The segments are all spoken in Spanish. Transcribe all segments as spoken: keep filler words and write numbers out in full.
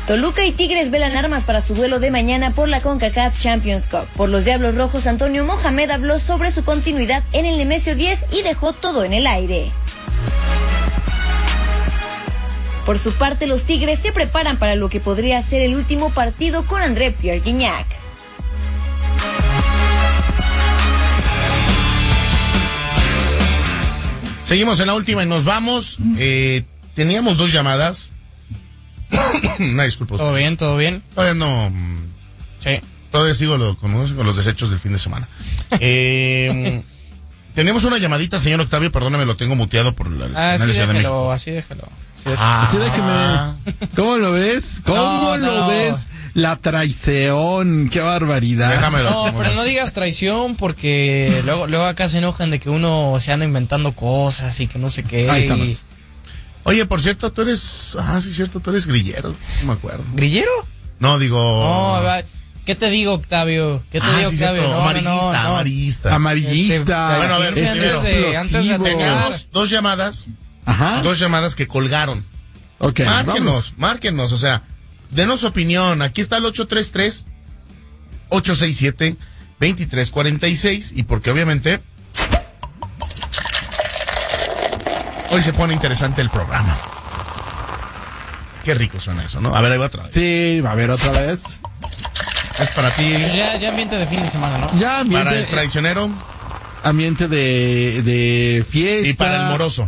Toluca y Tigres velan armas para su duelo de mañana por la CONCACAF Champions Cup. Por los Diablos Rojos, Antonio Mohamed habló sobre su continuidad en el Nemesio diez y dejó todo en el aire. Por su parte, los Tigres se preparan para lo que podría ser el último partido con André Pierre Gignac. Seguimos en la última y nos vamos. Eh, teníamos dos llamadas. Una disculpa. ¿Todo bien? ¿Todo bien? Todavía no. Sí. Todavía sigo lo, con, con los desechos del fin de semana. Eh, tenemos una llamadita, señor Octavio, perdóname, lo tengo muteado por la ah, Ciudad sí, de México. así déjalo, así déjalo. Ah, así déjeme. ¿Cómo lo ves? ¿Cómo no, lo no. ves? La traición, qué barbaridad. Déjamelo. No, pero no digas traición porque luego luego acá se enojan de que uno se anda inventando cosas y que no sé qué. Ahí estamos. Y... Oye, por cierto, tú eres... Ah, sí, cierto, tú eres grillero, no me acuerdo. ¿Grillero? No, digo... No, va, ¿qué te digo, Octavio? ¿Qué te ah, digo, sí, Octavio? cierto, No, amarillista, no, no, no. amarillista. Amarillista. Este, bueno, a ver, antes, primero, de, antes de explosivo. terminar, Tenemos dos llamadas, Ajá. dos llamadas que colgaron. Ok, Márquenos, vamos. márquenos, o sea, denos su opinión. Aquí está el ocho tres tres, ocho seis siete, dos tres cuatro seis y porque obviamente hoy se pone interesante el programa. Qué rico suena eso, ¿no? A ver, ahí va otra vez. Sí, a ver otra vez. Es para ti, ya, ya ambiente de fin de semana, ¿no? Ya, ambiente, para el traicionero ambiente de, de fiesta. y para el moroso.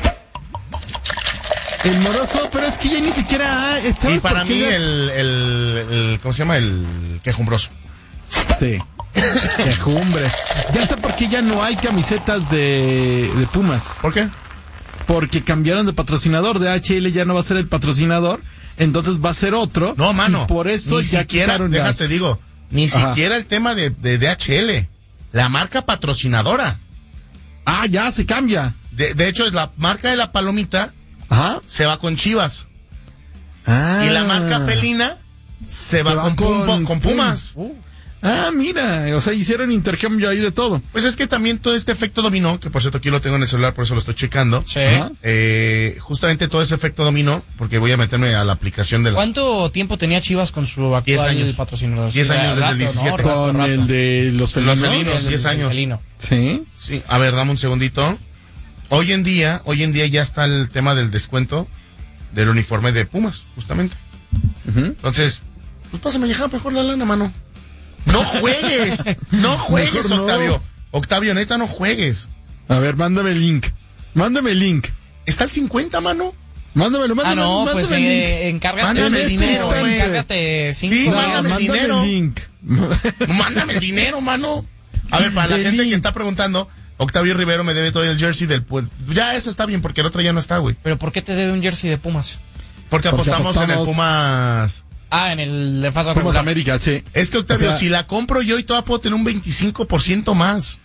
El moroso, pero es que ya ni siquiera... ¿sabes Y para por qué mí ya- el, el, el, ¿cómo se llama? El quejumbroso. Sí. Quejumbre. Ya sé por qué ya no hay camisetas de, de Pumas. ¿Por qué? Porque cambiaron de patrocinador. De H L ya no va a ser el patrocinador. Entonces va a ser otro. No, mano. Y por eso ni ya siquiera, quitaron déjate las- digo, ni Ajá. siquiera el tema de, de D H L. La marca patrocinadora. Ah, ya se cambia. De, de hecho, la marca de la palomita Ajá. se va con Chivas. Ah. Y la marca felina se va, Se va con, Pum- con con Pum. Pumas. Uh, Ah, mira. O sea, hicieron intercambio ahí de todo. Pues es que también todo este efecto dominó, que por cierto aquí lo tengo en el celular, por eso lo estoy checando. sí. Ajá. Eh, justamente todo ese efecto dominó, porque voy a meterme a la aplicación de la... ¿Cuánto tiempo tenía Chivas con su Diez actual años. patrocinador? Diez Sí, años desde rato, el diecisiete. ¿no? Rato, Con rato. el de los felinos. Los felinos. El- diez el años. felino. Sí. Sí, a ver, dame un segundito. Hoy en día, hoy en día ya está el tema del descuento del uniforme de Pumas, justamente. Ujú. Entonces, pues pásame ya mejor la lana, mano. No juegues, no juegues, Mejor no. Octavio. Octavio, neta, no juegues. A ver, mándame el link. Mándame el link. Está el cincuenta, mano. Mándamelo, Ah, mándame, no, mándame pues el link. eh, encárgate. Mándame el dinero, güey. Encárgate cinco. Sí, días. mándame el dinero. el link. Mándame el dinero, mano. A ver, para la El gente link. que está preguntando, Octavio Rivero me debe todo el jersey del... Pues, ya, ese está bien, porque el otro ya no está, güey. Pero ¿por qué te debe un jersey de Pumas? Porque Porque apostamos, en el apostamos- Pumas... Ah, en el de fase Pumas regular. América, sí. Es que, Octavio, O sea- si la compro yo y todavía puedo tener un veinticinco por ciento más.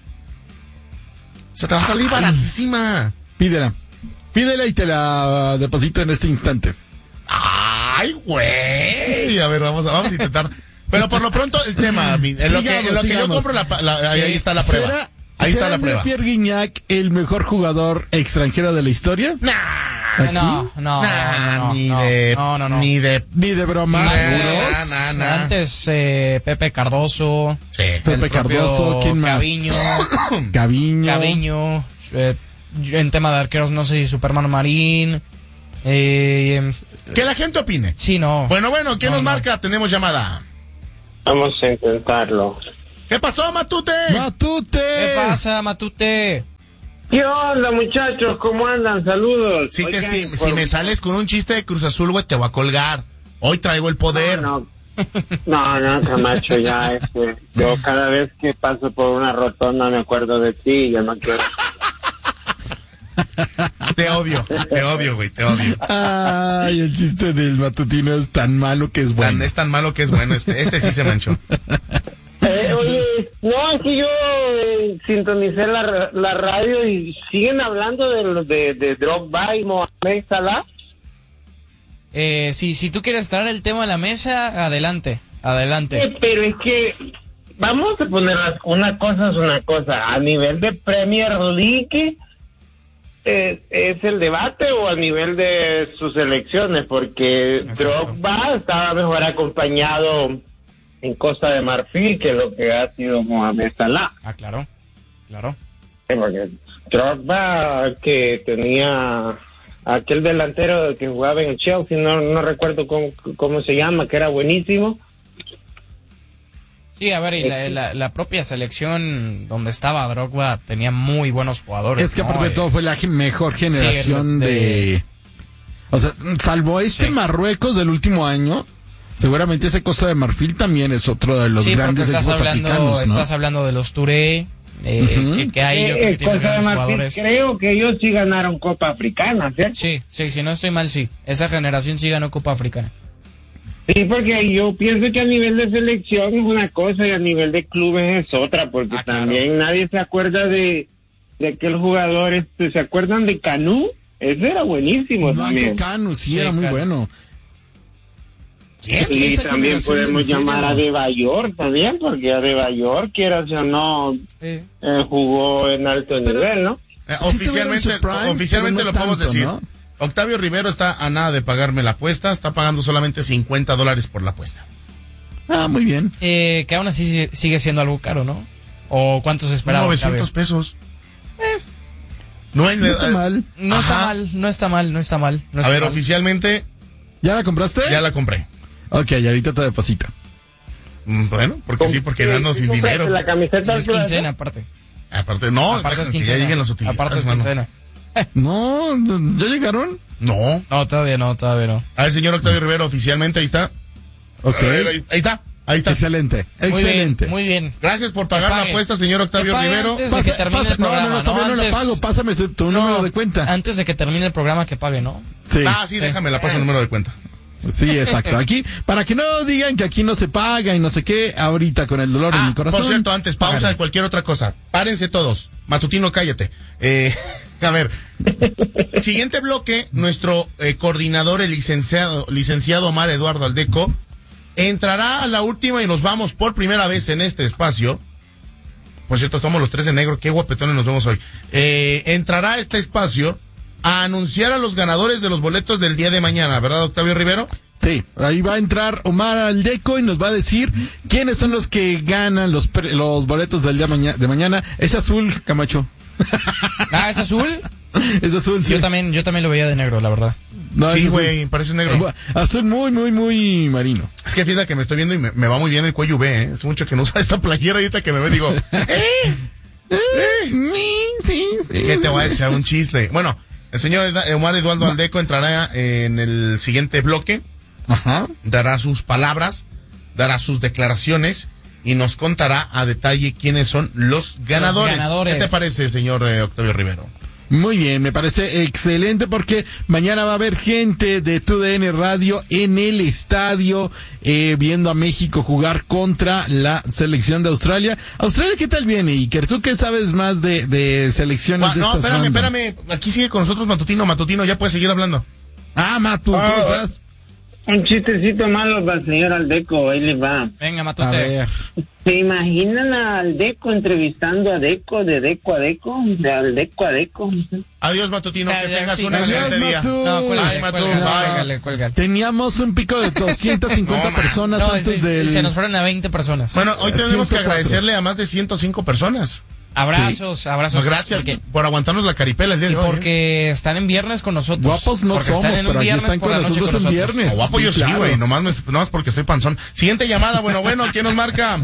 Se te va a salir baratísima. Pídela. Pídela y te la deposito en este instante. Ay, güey. A ver, vamos a, vamos a intentar. Pero por lo pronto, el tema, mi- en lo que, en lo que yo Sigamos, compro, la, la- ahí, ahí está la prueba. ¿Será, Ahí está ¿será la André prueba. Pierre Gignac el mejor jugador extranjero de la historia? Nah, ¿Aquí? No, no, nah, no, no, ni no, de, no, no, no. ni de, Ni de broma. Nah, ¿Seguros? nah, nah. Antes eh, Pepe Cardoso, sí. Pepe el propio Cardoso, ¿quién más? Caviño, Gaviño. Caviño, eh, en tema de arqueros no sé si Superman Marín, eh, Que la gente opine. sí, no. Bueno, bueno, ¿quién No, nos no. marca? Tenemos llamada. Vamos a intentarlo. ¿Qué pasó, Matute? ¡Matute! ¿Qué pasa, Matute? ¿Qué onda, muchachos? ¿Cómo andan? Saludos. Si, te, Oigan, si, por- si me sales con un chiste de Cruz Azul, güey, te voy a colgar. Hoy traigo el poder. No, no, no, Camacho, ya, este, yo cada vez que paso por una rotonda me acuerdo de ti y ya no quiero. Te odio, te odio, güey, te odio. Ay, el chiste del matutino es tan malo que es Tan- bueno. es tan malo que es bueno. Este, este sí se manchó. Eh, oye, no, es que yo eh, sintonicé la, ra- la radio y siguen hablando de, de, de Drogba y Mohamed Salah. Eh, si, si tú quieres traer el tema a la mesa, adelante, adelante. Eh, pero es que vamos a poner las- una cosa es una cosa. A nivel de Premier League, es, es el debate o a nivel de sus elecciones, porque Exacto. Drogba estaba mejor acompañado en Costa de Marfil que lo que ha sido Mohamed Salah. Ah, claro, claro. Sí, porque Drogba, que tenía aquel delantero que jugaba en el Chelsea, no, no recuerdo cómo, cómo se llama, que era buenísimo. Sí, a ver, y la, la, la propia selección donde estaba Drogba tenía muy buenos jugadores. Es que ¿no? aparte de Eh, todo fue la ge- mejor generación Sí, el- de... de- O sea, salvo este Sí. Marruecos del último año, seguramente ese Costa de Marfil también es otro de los sí, porque grandes estás equipos hablando, africanos, ¿no? estás hablando de los Touré, eh, Ujú. que, que hay, yo creo Eh, que tienes Costa de grandes Marfil, jugadores. creo que ellos sí ganaron Copa Africana, ¿cierto? Sí, sí, si no estoy mal, sí. Esa generación sí ganó Copa Africana. Sí, porque yo pienso que a nivel de selección es una cosa y a nivel de clubes es otra, porque Ah, claro. también nadie se acuerda de, de aquel jugador, este, ¿se acuerdan de Canú? Ese era buenísimo No, también. Cano, sí, Sí, era muy claro. bueno. ¿Quién? Y Esa también generación podemos en serio. llamar a Debayor también, porque a Debayor, quieras o no, Sí. eh, jugó en alto Pero- nivel, ¿no? Eh, Sí oficialmente, tuvieron su prime, oficialmente pero lo no podemos tanto, decir. ¿no? Octavio Rivero está a nada de pagarme la apuesta, está pagando solamente cincuenta dólares por la apuesta. Ah, muy bien. Eh, que aún así sigue siendo algo caro, ¿no? ¿O cuánto se esperaba? novecientos Octavio? pesos. No, hay, No está mal. No está Ajá. mal, no está mal, no está mal. No A está ver, mal. oficialmente ¿Ya la compraste? ya la compré. Ok, y ahorita te deposito. Mm, Bueno, porque sí, porque no ando sin ¿Compraste dinero. la camiseta Es del Cruz quincena, Azul? aparte. Aparte, no, Aparte es que ya quincena. lleguen las utilidades, Aparte es mano. quincena. No, no, ¿ya llegaron? No. No, todavía no, todavía no. A ver, señor Octavio Rivero, oficialmente ahí está. Ok. A ver, ahí, ahí está, ahí está. Excelente, Muy excelente. bien, muy bien. Gracias por pagar Que la pague. apuesta, señor Octavio Que pague Rivero. antes de que termine el no, programa, no, no, todavía no, Antes- la pago. Pásame su- tu número de cuenta. Antes de que termine el programa, que pague, ¿no? Sí, Ah, sí, déjame, la paso el número de cuenta. sí, exacto. Aquí, para que no digan que aquí no se paga y no sé qué, ahorita con el dolor en Ah, mi corazón. por cierto, antes, pausa pagaré. de cualquier otra cosa. Párense todos. Matutino, cállate. Eh, a ver. Siguiente bloque, nuestro eh, coordinador, el licenciado, licenciado Omar Eduardo Aldeco, entrará a la última y nos vamos por primera vez en este espacio. Por cierto, estamos los tres de negro, qué guapetones nos vemos hoy. Eh, entrará a este espacio a anunciar a los ganadores de los boletos del día de mañana, ¿verdad, Octavio Rivero? Sí, ahí va a entrar Omar Aldeco y nos va a decir quiénes son los que ganan los pre- los boletos del día maña- de mañana. Es azul, Camacho. Ah, ¿es azul? Es azul, sí. Yo también, yo también lo veía de negro, la verdad. No, es Sí, azul. güey, parece negro. Azul muy, muy, muy marino. Es que fíjate que me estoy viendo y me, me va muy bien el cuello V, ¿eh? Es mucho que no usa esta playera ahorita que me ve, digo, Eh, sí, sí. que te voy a echar un chiste. Bueno, el señor Eda- Omar Eduardo Aldeco entrará en el siguiente bloque, Ajá. dará sus palabras, dará sus declaraciones y nos contará a detalle quiénes son los ganadores. ganadores. ¿Qué te parece, señor eh, Octavio Rivero? Muy bien, me parece excelente porque mañana va a haber gente de T U D N Radio en el estadio eh, viendo a México jugar contra la selección de Australia. Australia, ¿qué tal viene, Iker? ¿Tú qué sabes más de, de selecciones Gua- de no, estas espérame, random? espérame. Aquí sigue con nosotros Matutino. Matutino, ya puedes seguir hablando. Ah, Matu, ¿cómo Ah, estás? Un chistecito malo para el señor Aldeco, ahí le va. Venga, A Matute. ver. ¿Se imaginan a Aldeco entrevistando a Deco, de Deco a Deco, de Aldeco a Deco? Adiós, Matutino. Ya, Que ya, tengas sí, un adiós, excelente día. Matu. No, cuélgale, Ay, Matu, cuélgale, bye. cuélgale, cuélgale. Teníamos un pico de doscientas cincuenta No, man. personas No, antes sí, del... se nos fueron a veinte personas. Bueno, hoy tenemos ciento que cuatro. agradecerle a más de ciento cinco personas. Abrazos, abrazos. No, gracias Porque, por aguantarnos la caripela el día y de hoy. ¿eh? porque están en viernes con nosotros. Guapos no Porque somos, están en un pero aquí viernes están por con la noche nosotros en viernes. No, guapo Sí, yo sí, claro. güey. Nomás, me- nomás porque estoy panzón. Siguiente llamada. Bueno, bueno. ¿Quién nos marca?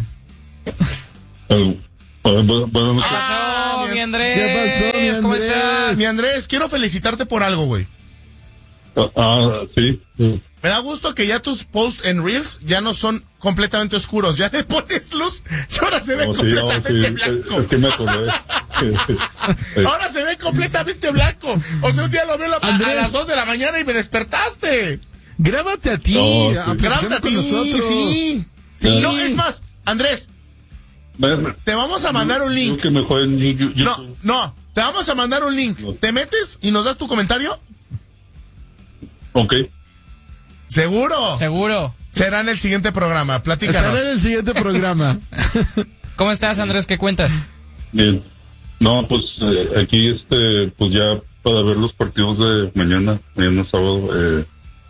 Eh, bueno, bueno, ¿Qué pasó, mi- mi Andrés? ¿Qué pasó, mi ¿Cómo Andrés? estás? Mi Andrés, quiero felicitarte por algo, güey. ah, ah, sí, sí. Me da gusto que ya tus posts en Reels ya no son completamente oscuros. Ya le pones luz y ahora se ve No, sí, no, completamente sí, es, blanco. es que me acordé. Sí. Ahora se ve completamente blanco. O sea, un día lo veo a, a Andrés. las dos de la mañana y me despertaste. Grábate a ti, No, sí. a platicar Grábate a con ti, nosotros. sí. Sí. No, es más, Andrés, Ven, te vamos a mandar un link. creo que mejor en Yu- Yu- No, YouTube. no, te vamos a mandar un link. ¿Te metes y nos das tu comentario? Ok. ¿Seguro? Seguro. Será en el siguiente programa. Estará Platícanos. en el siguiente programa. ¿Cómo estás, Andrés? ¿Qué cuentas? Bien. No, pues eh, aquí este, pues ya para ver los partidos de mañana, mañana sábado. Eh,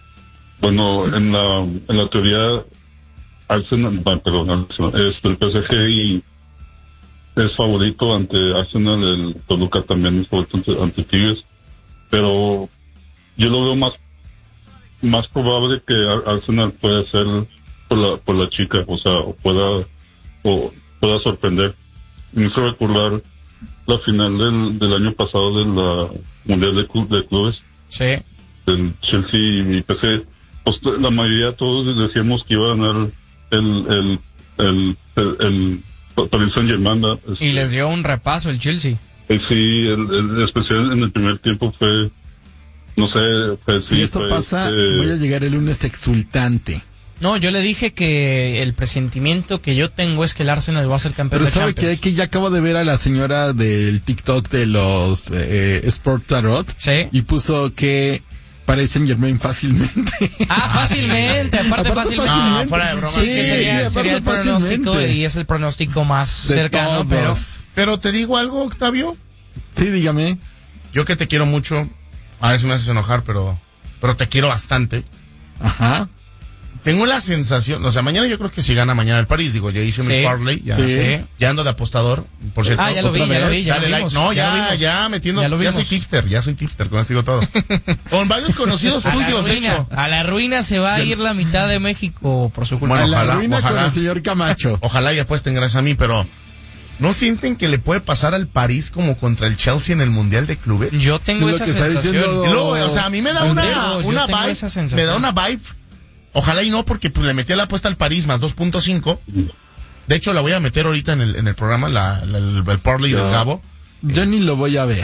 bueno, en la, en la teoría, Arsenal, ah, perdón, Arsenal, este, el P S G y es favorito ante Arsenal, el Toluca también es favorito ante, ante Tigres, pero yo lo veo más más probable que Arsenal pueda ser por la por la chica, o sea, o pueda o pueda sorprender. Me hizo recordar la final del, del año pasado de la Mundial de, Club, de Clubes, Sí. del Chelsea y P S G. Pues la mayoría todos decíamos que iba a ganar el el el el, el Paris Saint-Germain. Y les dio un repaso el Chelsea. Eh, sí, el, el especial en el primer tiempo fue, no sé, fue, Si sí, eso fue, pasa, eh, voy a llegar el lunes exultante. No, yo le dije que el presentimiento que yo tengo es que el Arsenal va a ser campeón Pero de ¿sabe Champions. qué? Que ya acabo de ver a la señora del TikTok de los eh, Sport Tarot. Sí. Y puso que Paris Saint-Germain fácilmente. Ah, fácilmente, aparte, Aparte fácilmente. fácilmente. No, fuera de broma. Sí, que Sí, sería, sí, sería el aparte pronóstico fácilmente. y es el pronóstico más De cercano, pero... todos. Pero te digo algo, Octavio. Sí, dígame. Yo que te quiero mucho, a veces me haces enojar, pero, pero te quiero bastante. Ajá. Tengo la sensación, o sea, mañana yo creo que si gana mañana el París, digo, ya hice Sí. mi parlay, ya, Sí. ya ando de apostador, por cierto. Ah, ya lo vi, otra ya lo vez. vi, ya Dale lo like. vimos, No, ya ya, lo ya, vimos. metiendo, Ya lo ya soy vimos. tipster, ya soy tipster, con esto digo todo. Con varios conocidos A la, tuyos, de ruina, hecho. a la ruina se va a ir la mitad de México por su culpa. Bueno, a la ojalá, ruina con ojalá. el señor Camacho. Ojalá y apuesten gracias a mí, pero ¿no sienten que le puede pasar al París como contra el Chelsea en el Mundial de Clubes? Yo tengo Lo esa que está sensación. diciendo- Y luego, o sea, a mí me da una, Andrés, yo una tengo vibe, esa sensación. me da una vibe. Ojalá y no, porque pues le metí a la apuesta al París más dos punto cinco. De hecho, la voy a meter ahorita en el, en el programa, la, la- el, el parlay del Gabo. Yo ni lo voy a ver.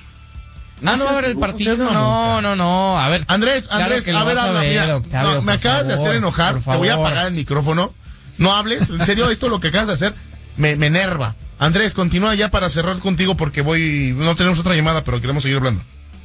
Ah, no, seas- a ver el no partido. seas No, mamón. no, no. A ver. Andrés, Claro Andrés, que lo a ver, vas a habla, ver, mira, Octavio, no, me por acabas de favor, hacer enojar, por te voy a favor. apagar el micrófono. No hables, en serio, esto lo que acabas de hacer me, me enerva. Andrés, continúa ya para cerrar contigo porque voy, no tenemos otra llamada, pero queremos seguir hablando.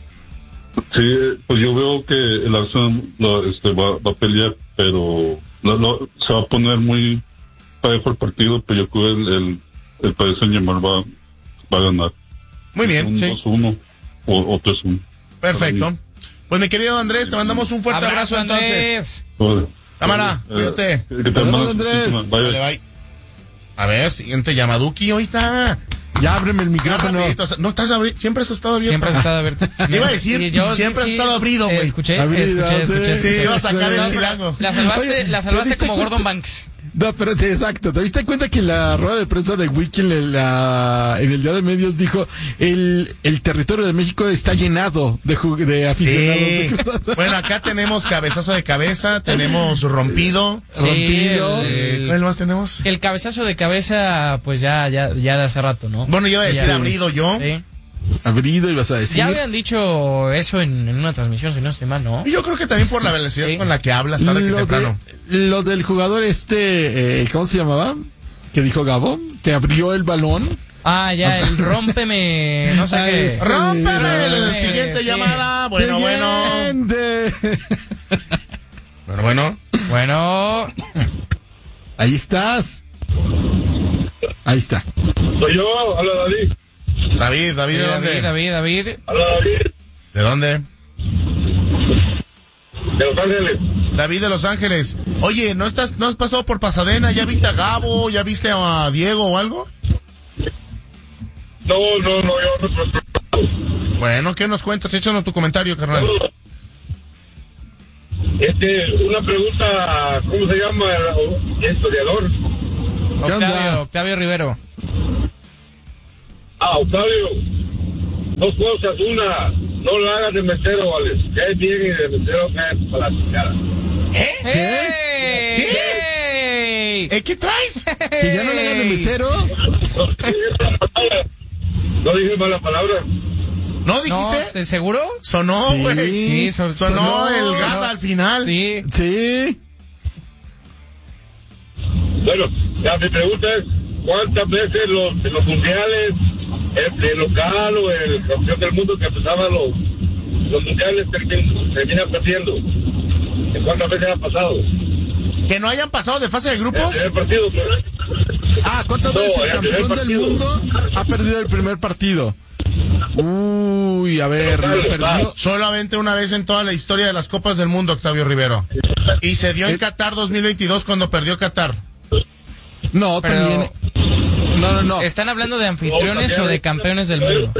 Sí, pues yo veo que el Arsenal lo, este, va, va a pelear, pero no, no, se va a poner muy parejo el partido, pero yo creo que el, el, el Paris Saint-Germain va, va a ganar. Muy bien, Un sí. dos uno o, o tres uno. Perfecto. Pues mi querido Andrés, te mandamos un fuerte abrazo, entonces. Andrés. Cámara, Eh, cuídate. ¿qué tal, Saludos, hermano? Andrés. Bye, Vale, bye. bye. A ver, siguiente llamaduki, ahorita. Ya ábreme el Ya, micrófono. rapidito, o sea, no estás abierto, siempre has estado abierto. Siempre has estado abierto. Te iba a decir, Sí, yo- siempre has estado abrido, eh, güey. Escuché, Abrido, escuché, sí. escuché. Sí, escuché. iba a sacar el No, chilango. La salvaste, Oye, la ¿te salvaste diste como cuenta? Gordon Banks. No, pero sí, exacto. ¿Te diste cuenta que en la rueda de prensa de Weekend en, la, en el día de medios dijo el, el territorio de México está llenado de, ju- de aficionados Sí. de Cruz Azul? Bueno, acá tenemos cabezazo de cabeza, tenemos rompido. Sí, Rompido. Eh, el, ¿Cuál más tenemos? el cabezazo de cabeza, pues ya, ya, ya de hace rato, ¿no? Bueno, yo iba a decir Ya. abrido yo. Sí. Abrido ibas a decir. Ya habían dicho eso en, en una transmisión, si no estoy mal, ¿no? Y yo creo que también por la velocidad Sí. con la que hablas tarde que lo, temprano. de, lo del jugador este, eh, ¿cómo se llamaba? Que dijo Gabo, que abrió el balón. Ah, ya, el rómpeme, no sé Ah, qué. ese. ¡Rómpeme! Rómpeme, Siguiente sí. llamada. Bueno, bueno. Siguiente. Bueno, bueno. Bueno, Ahí estás. Ahí está. Soy yo, hola David. David, David, sí, ¿de David, dónde? David, David. Hola David, ¿De dónde? de Los Ángeles. David de Los Ángeles. Oye, ¿no estás, no has pasado por Pasadena? ¿Ya viste a Gabo? ¿Ya viste a Diego o algo? No, no, no, yo no. Bueno, ¿qué nos cuentas? Échanos tu comentario, carnal. Este, una pregunta, ¿cómo se llama el historiador? ¿Qué onda? Octavio, Octavio Rivero. Ah, Octavio, dos cosas. Una, no la hagas de mesero, ¿vale? Cae bien y de mesero cae para la chingada. ¡Hey! ¿Qué? ¡Hey! ¿Eh, ¿Qué traes? Que ya no le hagan de mesero. No dije mala palabra. ¿No ¿No? dijiste? ¿se- ¿Seguro? Sonó, Sí. güey. Sí, son- Sonó sonó, el gata sonó. al final. Sí. Sí. Bueno, ya mi pregunta es, ¿cuántas veces los, en los mundiales, el, el local o el campeón del mundo que empezaba los, los mundiales termina, termina perdiendo? ¿En cuántas veces ha pasado? Que no hayan pasado de fase de El grupos. primer partido, pero... Ah, ¿cuántas No, veces el el primer campeón del partido. mundo ha perdido el primer partido? Uy, a ver, lo perdió. Solamente una vez en toda la historia de las Copas del Mundo, Octavio Rivero. Y se dio en Qatar dos mil veintidós cuando perdió Qatar. No, Pero- también. No, no, no. ¿Están hablando de anfitriones o de campeones del mundo?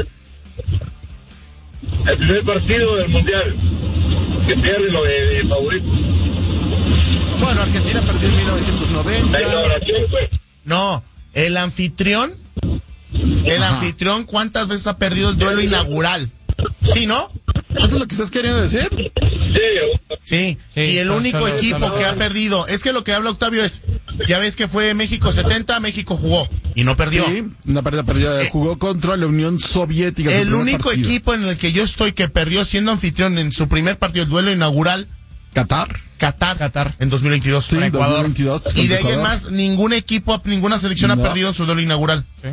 El primer partido del mundial que pierde lo de, de favorito. Bueno, Argentina perdió en mil novecientos noventa. La inauguración, pues. No, el anfitrión. El Ajá. anfitrión, ¿cuántas veces ha perdido el duelo inaugural? ¿Sí, no? ¿Eso es lo que estás queriendo decir? Sí, Sí, Sí, y el son- único solo- equipo solo- que ha perdido, es que lo que habla Octavio es, ya ves que fue México setenta, México jugó y no perdió. Sí, una pérdida perdida. Eh, Jugó contra la Unión Soviética. su El primer único partido. equipo en el que yo estoy que perdió siendo anfitrión en su primer partido, el duelo inaugural, Qatar. Qatar, Qatar. en dos mil veintidós. Sí, Para Ecuador. dos mil veintidós. Y de contra ahí en Ecuador. más, ningún equipo, ninguna selección ha No. perdido en su duelo inaugural. Sí.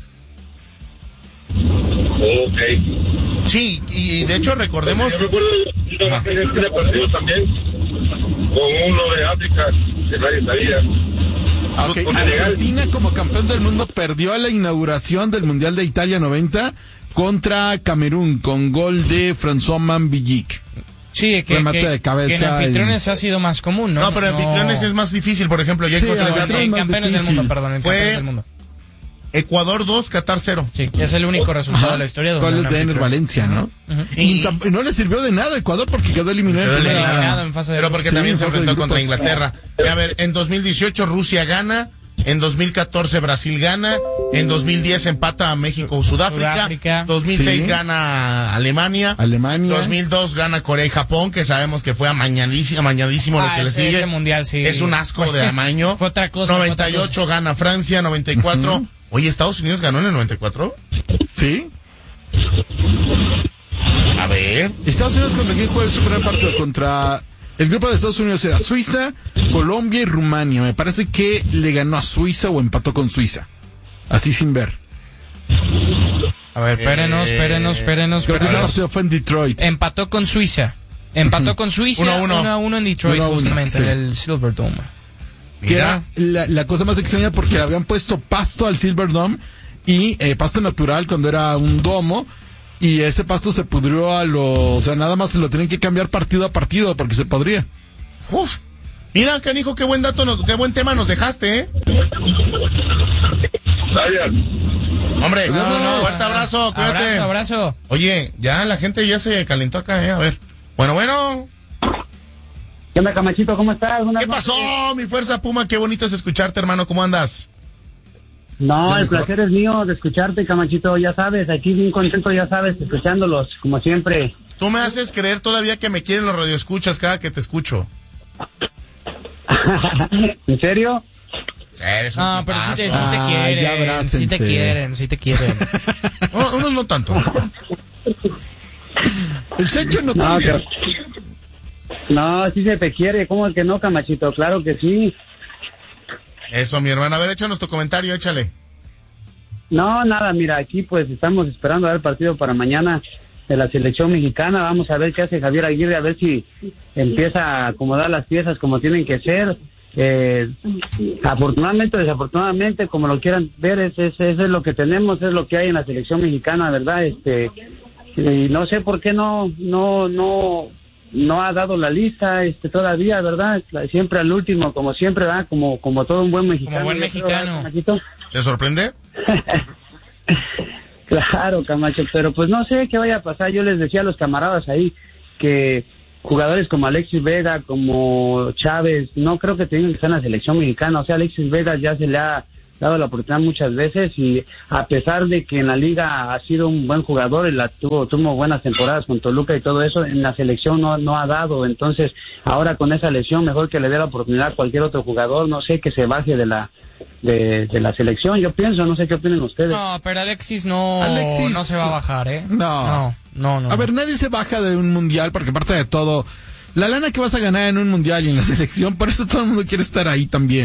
ok. Sí, y de hecho recordemos, Yo recuerdo yo Ajá. Argentina partido también con uno de África que nadie sabía. Ah, ok. Con Senegal. Argentina como campeón del mundo perdió a la inauguración del Mundial de Italia noventa contra Camerún con gol de François Mambillic. Sí, que, Remate que- de cabeza que en anfitriones ha sido más común, ¿no? no, pero en anfitriones es más difícil, por ejemplo, ya Sí, encontré el No, dato. en, en más campeones del difícil. mundo, perdón, en Fue- campeones del mundo. Ecuador dos, Qatar cero. Sí, es el único resultado de la historia. donde Goles un de Ener anfitrión- Valencia, ¿no? Y- Y, tam- no le sirvió de nada a Ecuador porque quedó eliminado. Quedó en primera- eliminado. eliminado en fase de Pero grupos. porque Sí, también en se fase de enfrentó contra grupos. Inglaterra. Y a ver, en dos mil dieciocho Rusia gana, en dos mil catorce Brasil gana, en dos mil diez empata a México o Sudáfrica, Sudáfrica. dos mil seis Sí. gana Alemania, Alemania. dos mil dos gana Corea y Japón, que sabemos que fue amañadísimo, amañadísimo lo Ah, que le ese- sigue. ese mundial, sí. Es un asco de amaño. Fue otra cosa, fue noventa y ocho otra cosa. gana Francia, noventa y cuatro. Oye, ¿Estados Unidos ganó en el noventa y cuatro? Sí. A ver. Estados Unidos contra quién juega su primer partido contra el grupo de Estados Unidos era Suiza, Colombia y Rumania. Me parece que le ganó a Suiza o empató con Suiza. Así sin ver. A ver, espérenos, Eh, espérenos, espérenos, Creo que ese espérenos. partido fue en Detroit. Empató con Suiza. Empató con Suiza Uno a uno. uno a uno en Detroit, Uno a uno, justamente, sí. en el Silverdome. Que era Mira. la, la cosa más extraña porque le habían puesto pasto al Silverdome y eh, pasto natural cuando era un domo y ese pasto se pudrió a lo, o sea, nada más se lo tienen que cambiar partido a partido porque se podría. Uf. Mira, canijo, qué buen dato, nos- qué buen tema nos dejaste, ¿eh? Gracias. Hombre, No, no, no. fuerte abrazo, cuídate. Abrazo, abrazo. Oye, ya la gente ya se calentó acá, ¿eh? A ver. Bueno, bueno. ¿Qué onda, Camachito? ¿Cómo estás? Buenas ¿Qué noches. pasó, mi fuerza Puma? Qué bonito es escucharte, hermano. ¿Cómo andas? No, Lo el mejor. placer es mío de escucharte, Camachito. Ya sabes, aquí bien contento, ya sabes, escuchándolos, como siempre. Tú me haces creer todavía que me quieren los radioescuchas cada que te escucho. ¿En serio? Sí, eres un No, pero sí te, sí tipazo. te Ah, ya quieren, sí abrácense. te quieren, sí te quieren. No, unos no tanto. El Checho no, No, tanto. que- no, sí se te quiere. ¿Cómo es que no, Camachito? Claro que sí. Eso, mi hermano. A ver, échanos tu comentario, échale. No, nada, mira, aquí pues estamos esperando a ver el partido para mañana de la selección mexicana. Vamos a ver qué hace Javier Aguirre, a ver si empieza a acomodar las piezas como tienen que ser. Eh, afortunadamente o desafortunadamente, como lo quieran ver, es, es, eso es lo que tenemos, es lo que hay en la selección mexicana, ¿verdad? Este, y no sé por qué no, no, no, no ha dado la lista, este, todavía, ¿verdad? Siempre al último, como siempre, ¿verdad? Como, como todo un buen mexicano. buen yo creo, mexicano. ¿verdad, Camachito? ¿Te sorprende? Claro, Camacho, pero pues no sé qué vaya a pasar. Yo les decía a los camaradas ahí que jugadores como Alexis Vega, como Chávez, no creo que tengan que estar en la selección mexicana. O sea, Alexis Vega ya se le ha dado la oportunidad muchas veces y a pesar de que en la liga ha sido un buen jugador y la tuvo tuvo buenas temporadas con Toluca y todo eso, en la selección no no ha dado. Entonces, ahora con esa lesión, mejor que le dé la oportunidad a cualquier otro jugador, no sé, que se baje de la de, de la selección. Yo pienso, no sé qué opinan ustedes. No, pero Alexis no, Alexis- no se va a bajar, ¿eh? No. No, no, no. A ver, nadie se baja de un mundial porque aparte de todo, la lana que vas a ganar en un mundial y en la selección, por eso todo el mundo quiere estar ahí también, ¿eh?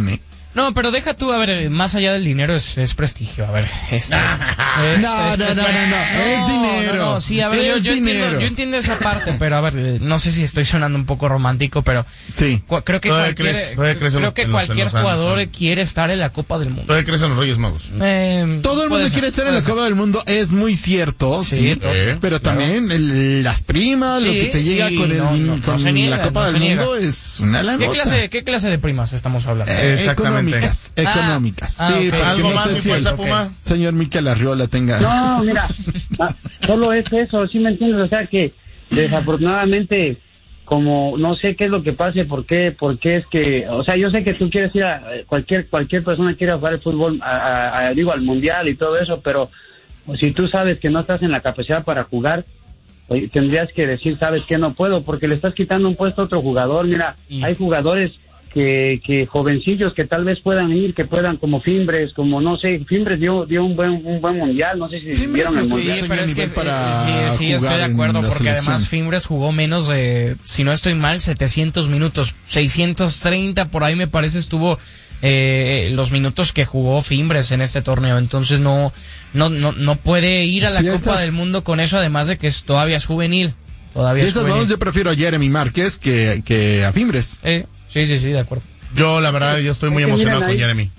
No, pero deja tú, a ver, más allá del dinero es, es prestigio, a ver. Es, es, no, es no, no, no, no, es dinero. No, no, sí, a ver, yo, yo, entiendo, yo entiendo esa parte, pero a ver, no sé si estoy sonando un poco romántico, pero sí. cu- creo que Todavía cualquier, crees- todavía crees en creo los- que en los- en cualquier los años, jugador ¿no? quiere estar en la Copa del Mundo. Todavía crecen los Reyes Magos. Eh, Todo el mundo puede quiere ser, estar en puede la ser. Copa del Mundo, es muy cierto, Sí, sí, todo. Eh, pero también el- las primas, lo Sí, que te llega y con, el, no, no, no con se niega, la Copa no se del niega. Mundo es una la ¿Qué nota. clase, ¿Qué clase de primas estamos hablando? Eh, Exactamente. Económicas, Ah, económicas. ah, sí, ok. porque ¿Algo no más, sé mi si fuerza el Puma? señor Mikel Arriola tenga... No, mira, ah, solo es eso, ¿sí me entiendes? O sea que desafortunadamente, como no sé qué es lo que pase, por qué, por qué es que, o sea, yo sé que tú quieres ir a, cualquier cualquier persona quiere jugar el fútbol, a, a- a- digo, al mundial y todo eso, pero si tú sabes que no estás en la capacidad para jugar, oye, tendrías que decir, sabes que no puedo, porque le estás quitando un puesto a otro jugador. Mira, Y- hay jugadores que, que jovencillos que tal vez puedan ir, que puedan como Fimbres, como no sé, Fimbres dio dio un buen un buen mundial, no sé si Fimbres vieron el es que mundial. Sí, tenía pero es que nivel para eh, sí, sí, estoy jugar de en acuerdo, la porque selección. además Fimbres jugó menos de, si no estoy mal, setecientos minutos, seiscientos treinta, por ahí me parece estuvo eh, los minutos que jugó Fimbres en este torneo, entonces no no no no puede ir a la Si Copa esas- del Mundo con eso, además de que es, todavía es juvenil, todavía Si es estas juvenil. vamos, yo prefiero a Jeremy Márquez que, que a Fimbres. Eh, sí, sí, sí, de acuerdo. Yo, la verdad, yo estoy muy Es que emocionado miren con ahí. Jeremy.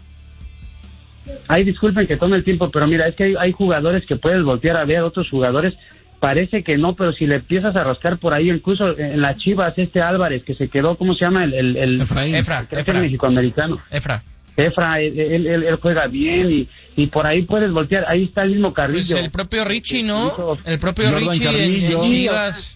Ay, disculpen que tome el tiempo, pero mira, es que hay, hay jugadores que puedes voltear a ver, otros jugadores, parece que no, pero si le empiezas a rascar por ahí, incluso en las Chivas, este Álvarez, que se quedó, ¿cómo se llama? El, el, el, Efraín. Efra, creo que el Efra, mexicoamericano. Efra. Efra, él, él, él- él juega bien y, y por ahí puedes voltear, ahí está el mismo Pues Carrillo. el propio Richie, ¿no? El propio Jordan Richie en- en, Carrillo. Chivas.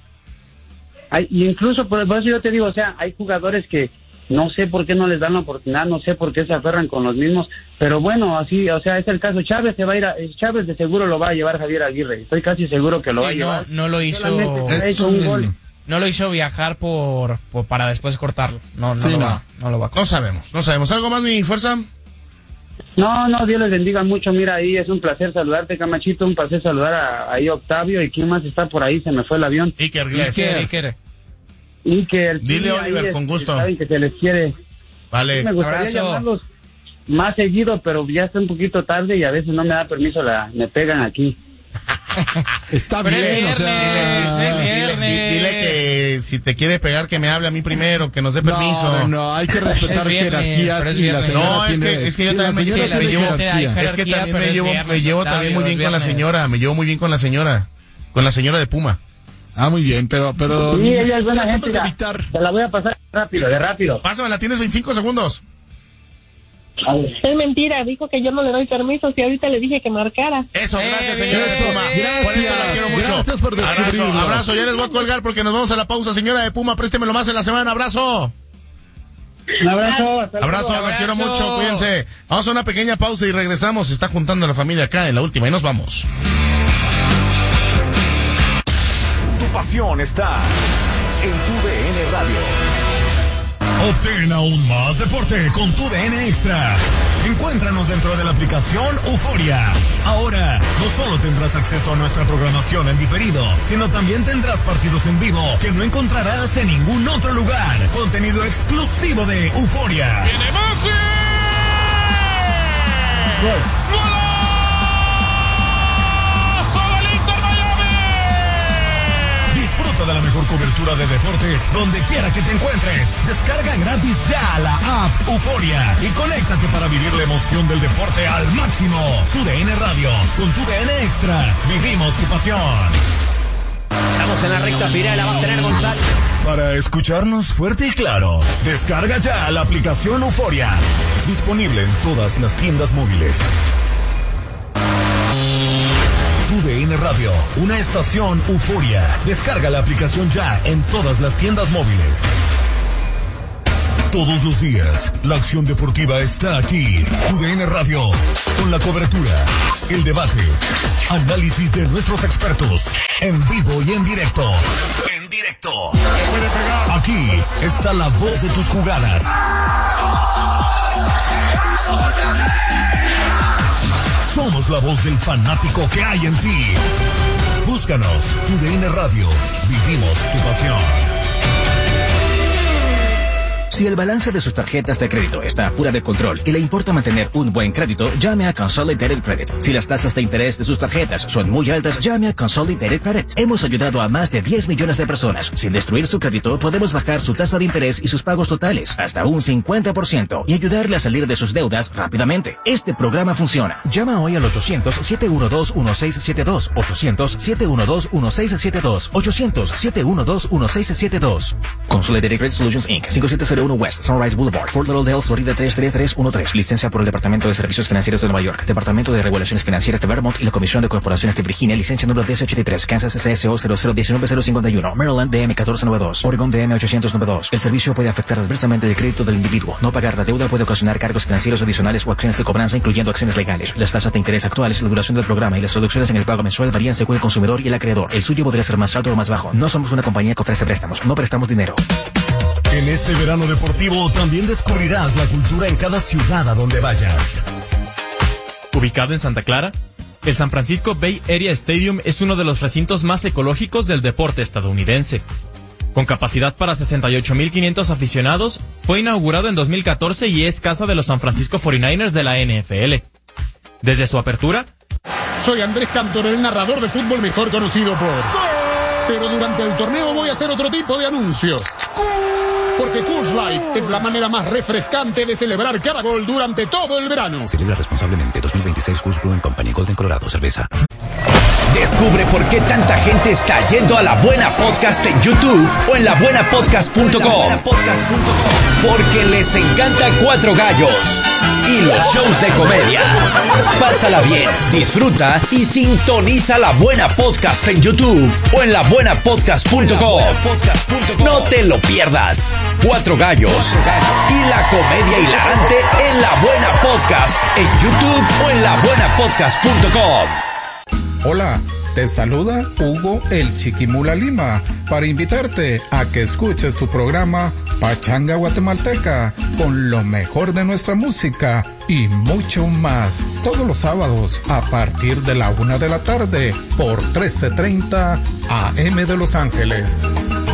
Hay, y incluso, por, por eso yo te digo, o sea, hay jugadores que no sé por qué no les dan la oportunidad, no sé por qué se aferran con los mismos, pero bueno, así, o sea, es el caso. Chávez se va a ir a, Chávez de seguro lo va a llevar Javier Aguirre, estoy casi seguro que lo va a Sí, no, llevar. no lo hizo. Solamente ha hecho Eso un mismo. gol. No lo hizo viajar por, por para después cortarlo. No, no Sí, lo no. va, no lo va a No sabemos, no sabemos. ¿Algo más, mi fuerza? No, no, Dios les bendiga mucho. Mira, ahí es un placer saludarte, Camachito. Un placer saludar a, ahí a Octavio. ¿Y quién más está por ahí? Se me fue el avión. Iker Gles. Iker, Iker. Y que el Dile, ahí Oliver, es- con gusto. Saben que se les quiere. Vale. Me gustaría Abrazo. llamarlos más seguido, pero ya está un poquito tarde y a veces no me da permiso, la me pegan aquí. Está Pero es bien, o viernes, sea... es Dile, dile- viernes. dile que si te quiere pegar, que me hable a mí primero, que nos dé No, permiso. no, no, hay que respetar Es viernes, jerarquías pero es y la viernes. señora No, es tiene- que- es que yo y la también me- señora me tiene llevo- jerarquía. Es que jerarquía, también pero me es llevo, viernes, me llevo también Octavio, muy es bien con la viernes. señora, me llevo muy bien con la señora, con la señora de Puma. Ah, muy bien, pero... pero Sí, ella es buena tratemos gente. de ya. evitar... Te la voy a pasar rápido, de rápido. Pásamela, tienes veinticinco segundos. A ver. Es mentira, dijo que yo no le doy permiso, si ahorita le dije que marcara. Eso, Eh, gracias, bien, señora de eso, Puma. gracias, Por eso la quiero mucho. gracias por abrazo, descubrirlo. abrazo, ya les voy a colgar porque nos vamos a la pausa, señora de Puma, préstemelo más en la semana, abrazo. Un abrazo. hasta luego. Abrazo, los quiero Abrazo. mucho, cuídense. Vamos a una pequeña pausa y regresamos. Se está juntando la familia acá en la última y nos vamos. Tu pasión está en tu D N Radio. Obtén aún más deporte con tu D N Extra. Encuéntranos dentro de la aplicación Euforia. Ahora, no solo tendrás acceso a nuestra programación en diferido, sino también tendrás partidos en vivo que no encontrarás en ningún otro lugar. Contenido exclusivo de Euforia. ¡Viene Messi! Disfruta de la mejor cobertura de deportes donde quiera que te encuentres. Descarga gratis ya la app Euforia y conéctate para vivir la emoción del deporte al máximo. Tu D N Radio, con tu D N Extra, vivimos tu pasión. Estamos en la recta final, la va a tener González. Para escucharnos fuerte y claro, descarga ya la aplicación Euforia. Disponible en todas las tiendas móviles. Tu D N Radio, una estación Euforia. Descarga la aplicación ya en todas las tiendas móviles. Todos los días, la acción deportiva está aquí. Tu D N Radio, con la cobertura, el debate, análisis de nuestros expertos, en vivo y en directo. En directo. Aquí está la voz de tus jugadas. Somos la voz del fanático que hay en ti. Búscanos, Tu D N Radio. Vivimos tu pasión. Si el balance de sus tarjetas de crédito está fuera de control y le importa mantener un buen crédito, llame a Consolidated Credit. Si las tasas de interés de sus tarjetas son muy altas, llame a Consolidated Credit. Hemos ayudado a más de diez millones de personas. Sin destruir su crédito, podemos bajar su tasa de interés y sus pagos totales hasta un cincuenta por ciento y ayudarle a salir de sus deudas rápidamente. Este programa funciona. Llama hoy al ochocientos, siete uno dos, uno seis siete dos, ochocientos, siete uno dos, uno seis siete dos, ochocientos, siete uno dos, uno seis siete dos. Consolidated Credit Solutions incorporated. cinco siete cero uno West Sunrise Boulevard, Fort Lauderdale, Florida tres tres tres uno tres. Licencia por el Departamento de Servicios Financieros de Nueva York, Departamento de Regulaciones Financieras de Vermont y la Comisión de Corporaciones de Virginia. Licencia número D S ochenta y tres. Kansas C S O cero cero uno nueve cero cinco uno. Maryland D M catorce noventa y dos. Oregon D M ochocientos noventa y dos. El servicio puede afectar adversamente el crédito del individuo. No pagar la deuda puede ocasionar cargos financieros adicionales o acciones de cobranza, incluyendo acciones legales. Las tasas de interés actuales, la duración del programa y las reducciones en el pago mensual varían según el consumidor y el acreedor. El suyo podría ser más alto o más bajo. No somos una compañía que ofrece préstamos. No prestamos dinero. En este verano deportivo también descubrirás la cultura en cada ciudad a donde vayas. Ubicado en Santa Clara, el San Francisco Bay Area Stadium es uno de los recintos más ecológicos del deporte estadounidense. Con capacidad para sesenta y ocho mil quinientos aficionados, fue inaugurado en dos mil catorce y es casa de los San Francisco cuarenta y nueve ers de la N F L. Desde su apertura, soy Andrés Cantor, el narrador de fútbol mejor conocido por... Pero durante el torneo voy a hacer otro tipo de anuncios. Porque Coors Light es la manera más refrescante de celebrar cada gol durante todo el verano. Celebra responsablemente. Dos mil veintiséis Coors Brewing Company, Golden, Colorado, cerveza. Descubre por qué tanta gente está yendo a La Buena Podcast en YouTube o en la buena podcast punto com. Porque les encanta Cuatro Gallos y los shows de comedia. Pásala bien, disfruta y sintoniza La Buena Podcast en YouTube o en la buena podcast punto com. No te lo pierdas. Cuatro Gallos y la comedia hilarante en La Buena Podcast en YouTube o en la buena podcast punto com. Hola, te saluda Hugo el Chiquimula Lima para invitarte a que escuches tu programa Pachanga Guatemalteca con lo mejor de nuestra música y mucho más todos los sábados a partir de la una de la tarde por trece treinta A M de Los Ángeles.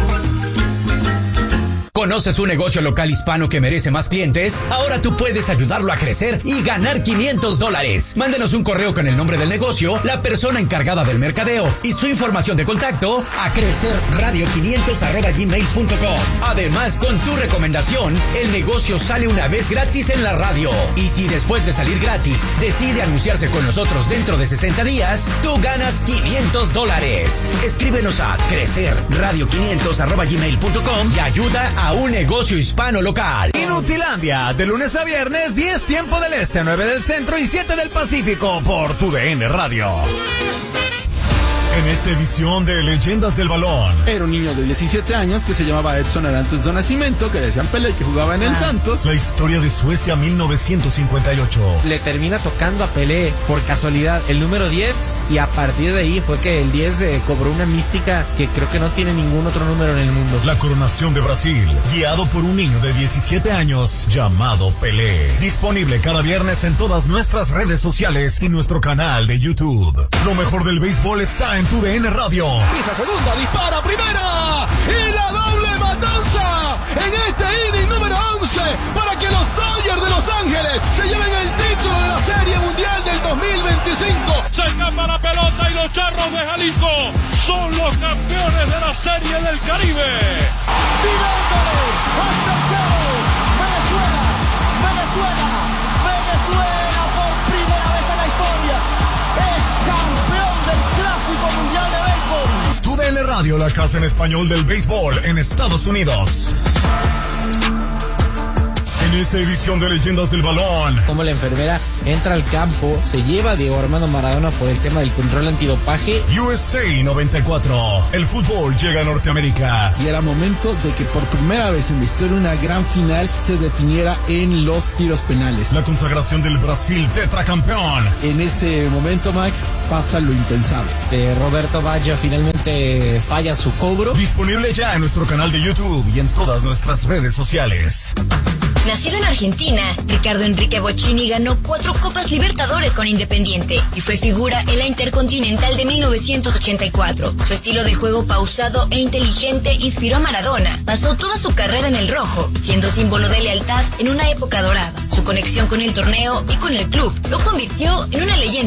¿Conoces un negocio local hispano que merece más clientes? Ahora tú puedes ayudarlo a crecer y ganar quinientos dólares. Mándenos un correo con el nombre del negocio, la persona encargada del mercadeo y su información de contacto a crecerradio quinientos arroba gmail punto com. Además, con tu recomendación, el negocio sale una vez gratis en la radio. Y si después de salir gratis decide anunciarse con nosotros dentro de sesenta días, tú ganas quinientos dólares. Escríbenos a crecerradio quinientos arroba gmail punto com y ayuda a un negocio hispano local. Inutilandia, de lunes a viernes, diez tiempo del este, nueve del centro y siete del Pacífico por tu D N Radio. En esta edición de Leyendas del Balón. Era un niño de diecisiete años que se llamaba Edson Arantes do Nascimento, que decían Pelé, que jugaba en el Santos. La historia de Suecia mil novecientos cincuenta y ocho. Le termina tocando a Pelé por casualidad el número diez y a partir de ahí fue que el diez eh, cobró una mística que creo que no tiene ningún otro número en el mundo. La coronación de Brasil, guiado por un niño de diecisiete años llamado Pelé. Disponible cada viernes en todas nuestras redes sociales y nuestro canal de YouTube. Lo mejor del béisbol está en tu D N Radio. Pisa segunda, dispara primera y la doble matanza en este inning número once para que los Dodgers de Los Ángeles se lleven el título de la Serie Mundial del dos mil veinticinco. Se escapa la pelota y los Charros de Jalisco son los campeones de la Serie del Caribe. Venezuela, Venezuela, Venezuela por primera vez en la historia es campeón del Clásico Mundial de Béisbol. Tu D N Radio, la casa en español del béisbol en Estados Unidos. En esta edición de Leyendas del Balón, como la enfermera entra al campo, se lleva a Diego Armando Maradona por el tema del control antidopaje. U S A noventa y cuatro, el fútbol llega a Norteamérica. Y era momento de que por primera vez en la historia una gran final se definiera en los tiros penales. La consagración del Brasil tetracampeón. En ese momento, Max, pasa lo impensable. Eh, Roberto Baggio finalmente falla su cobro. Disponible ya en nuestro canal de YouTube y en todas nuestras redes sociales. Nacido en Argentina, Ricardo Enrique Bochini ganó cuatro Copas Libertadores con Independiente y fue figura en la Intercontinental de mil novecientos ochenta y cuatro. Su estilo de juego pausado e inteligente inspiró a Maradona. Pasó toda su carrera en el rojo, siendo símbolo de lealtad en una época dorada. Su conexión con el torneo y con el club lo convirtió en una leyenda